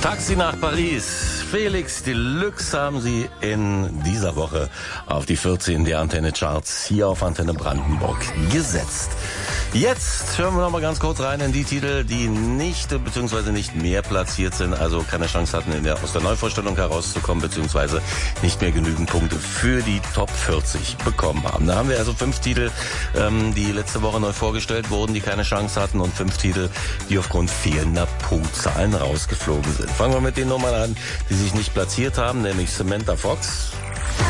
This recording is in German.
Taxi nach Paris. Felix Deluxe haben Sie in dieser Woche auf die 14 der Antenne Charts hier auf Antenne Brandenburg gesetzt. Jetzt hören wir noch mal ganz kurz rein in die Titel, die nicht bzw. nicht mehr platziert sind, also keine Chance hatten, aus der Neuvorstellung herauszukommen, beziehungsweise nicht mehr genügend Punkte für die Top 40 bekommen haben. Da haben wir also 5 Titel, die letzte Woche neu vorgestellt wurden, die keine Chance hatten, und 5 Titel, die aufgrund fehlender Punktzahlen rausgeflogen sind. Fangen wir mit den Nummern an, die sich nicht platziert haben, nämlich Samantha Fox,